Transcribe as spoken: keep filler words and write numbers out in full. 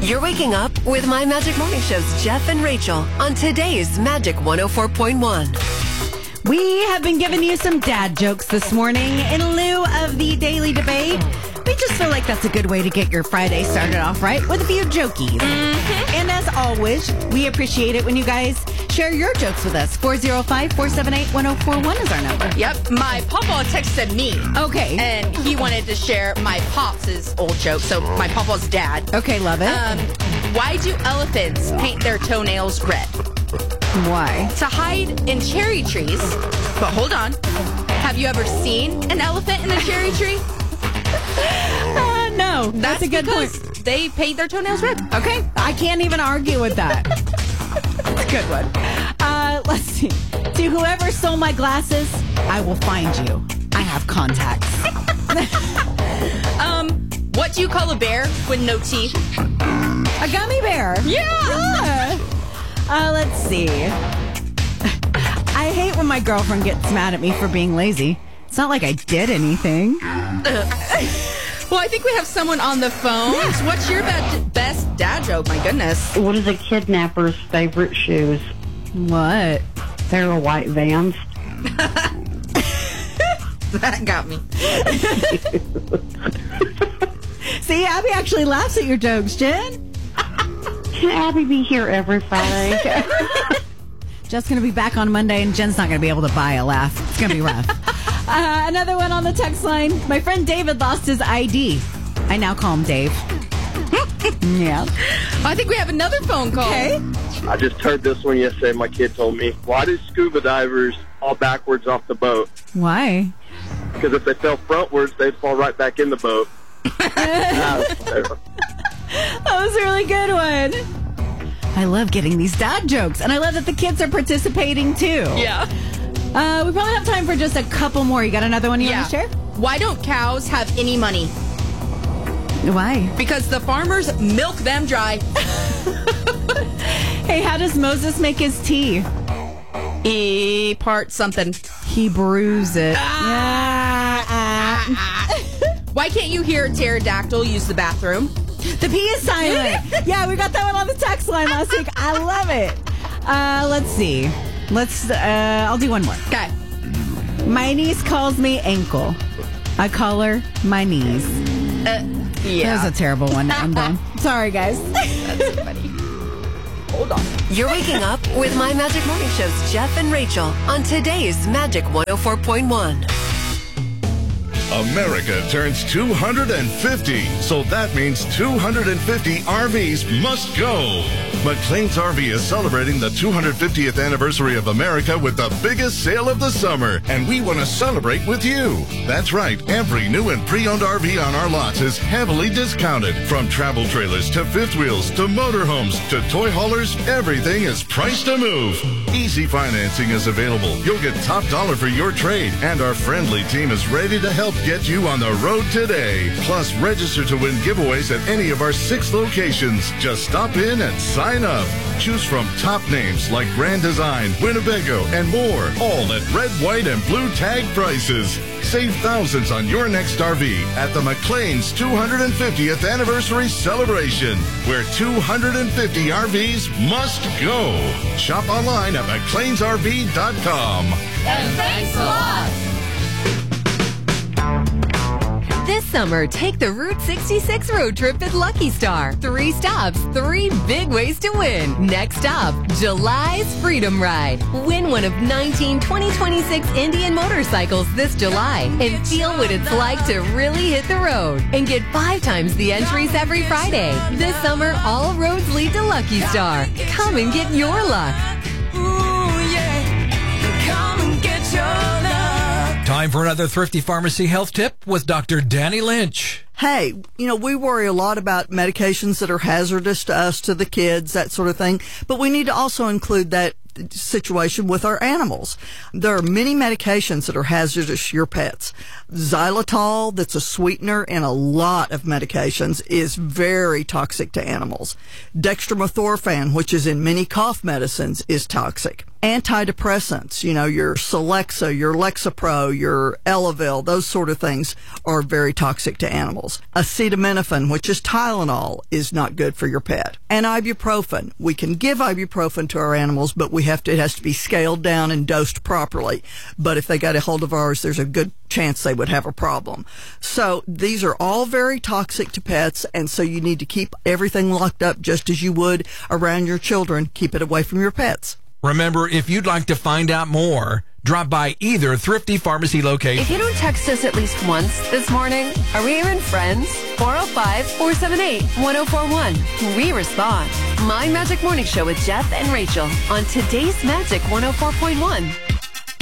You're waking up with My Magic Morning Show's Jeff and Rachel on today's Magic one oh four point one. We have been giving you some dad jokes this morning in lieu of the daily debate. We just feel like that's a good way to get your Friday started off right with a few jokies. Mm-hmm. And as always, we appreciate it when you guys share your jokes with us. four oh five, four seven eight, one oh four one is our number. Yep. My papa texted me. Okay. And he wanted to share my pops' old joke. So my papa's dad. Okay, love it. Um, why do elephants paint their toenails red? Why? To hide in cherry trees. But hold on. Have you ever seen an elephant in a cherry tree? Uh, no. That's, That's a good because point. They paint their toenails red. Okay. I can't even argue with that. That's a good one. Uh, let's see. To whoever stole my glasses, I will find you. I have contacts. um, what do you call a bear with no teeth? A gummy bear. Yeah. yeah. Uh, let's see. I hate when my girlfriend gets mad at me for being lazy. It's not like I did anything. Uh, well, I think we have someone on the phone. Yes. What's your be- best dad joke? My goodness. What is a kidnapper's favorite shoes? What? They're white Vans. That got me. See, Abby actually laughs at your jokes, Jen. Can Abby be here every Friday? Jeff's going to be back on Monday, and Jen's not going to be able to buy a laugh. It's going to be rough. uh, another one on the text line. My friend David lost his I D. I now call him Dave. Yeah. I think we have another phone call. Okay. I just heard this one yesterday. My kid told me, why do scuba divers fall backwards off the boat? Why? Because if they fell frontwards, they'd fall right back in the boat. That was a really good one. I love getting these dad jokes, and I love that the kids are participating too. Yeah. Uh, we probably have time for just a couple more. You got another one you yeah. want to share? Why don't cows have any money? Why? Because the farmers milk them dry. Hey, how does Moses make his tea? He part something. He brews it. Ah. Ah. Why can't you hear a pterodactyl use the bathroom? The P is silent. Yeah, we got that one on the text line last week. I love it. Uh, let's see. Let's. Uh, I'll do one more. Okay. My niece calls me ankle. I call her my knees. Uh, yeah. That was a terrible one. I'm done. Sorry, guys. That's funny. Hold on. You're waking up with My Magic Morning Show's Jeff and Rachel on today's Magic one oh four point one. America turns two hundred fifty, so that means two hundred fifty R Vs must go. McLean's R V is celebrating the two hundred fiftieth anniversary of America with the biggest sale of the summer, and we want to celebrate with you. That's right, every new and pre-owned R V on our lots is heavily discounted. From travel trailers to fifth wheels to motorhomes to toy haulers, everything is priced to move. Easy financing is available. You'll get top dollar for your trade, and our friendly team is ready to help get you on the road today. Plus, register to win giveaways at any of our six locations. Just stop in and sign up. Choose from top names like Grand Design, Winnebago, and more, all at red, white, and blue tag prices. Save thousands on your next R V at the McLean's two hundred fiftieth anniversary celebration, where two hundred fifty R Vs must go. Shop online at mcleans r v dot com. And thanks a lot. This summer, take the Route sixty-six road trip at Lucky Star. Three stops, three big ways to win. Next stop, July's Freedom Ride. Win one of nineteen twenty twenty-six Indian motorcycles this July and feel what it's like to really hit the road. And get five times the entries every Friday. This summer, all roads lead to Lucky Star. Come and get your luck. Time for another Thrifty Pharmacy health tip with Doctor Danny Lynch. Hey, you know, we worry a lot about medications that are hazardous to us, to the kids, that sort of thing. But we need to also include that situation with our animals. There are many medications that are hazardous to your pets. Xylitol, that's a sweetener in a lot of medications, is very toxic to animals. Dextromethorphan, which is in many cough medicines, is toxic. Antidepressants, you know, your Celexa, your Lexapro, your Elavil, those sort of things are very toxic to animals. Acetaminophen, which is Tylenol, is not good for your pet. And ibuprofen. We can give ibuprofen to our animals, but we have to, it has to be scaled down and dosed properly. But if they got a hold of ours, there's a good chance they would have a problem. So these are all very toxic to pets, and so you need to keep everything locked up just as you would around your children. Keep it away from your pets. Remember, if you'd like to find out more, drop by either Thrifty Pharmacy location. If you don't text us at least once this morning, are we even friends? four oh five, four seven eight, one oh four one. We respond. My Magic Morning Show with Jeff and Rachel on today's Magic one oh four point one.